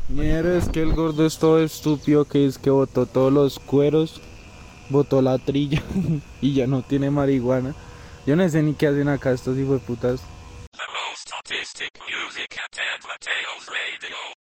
Mierda, es que el gordo es todo estúpido que es que botó todos los cueros, botó la trilla y ya no tiene marihuana. Yo no sé ni qué hacen acá estos hijueputas. The most autistic music at Ted Mateo's Radio.